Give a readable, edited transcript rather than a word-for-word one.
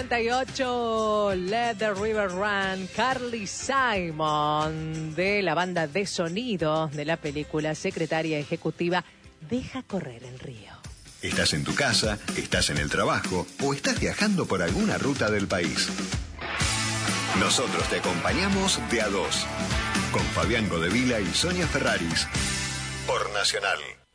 48, Let the River Run, Carly Simon, de la banda de sonido de la película Secretaria Ejecutiva, Deja correr el río. Estás en tu casa, estás en el trabajo o estás viajando por alguna ruta del país. Nosotros te acompañamos de a dos, con Fabián Godevila y Sonia Ferraris, por Nacional.